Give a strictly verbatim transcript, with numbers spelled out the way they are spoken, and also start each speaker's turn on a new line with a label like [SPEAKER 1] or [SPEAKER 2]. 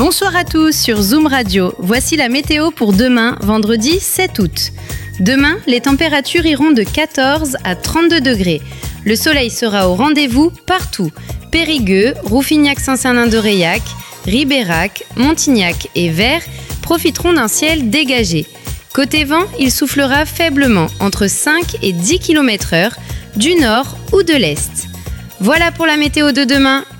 [SPEAKER 1] Bonsoir à tous sur Zoom Radio. Voici la météo pour demain, vendredi sept août. Demain, les températures iront de quatorze à trente-deux degrés. Le soleil sera au rendez-vous partout. Périgueux, Rouffignac-Saint-Cernin-de-Reilhac, Ribérac, Montignac et Vers profiteront d'un ciel dégagé. Côté vent, il soufflera faiblement entre cinq et dix kilomètres heure du nord ou de l'est. Voilà pour la météo de demain.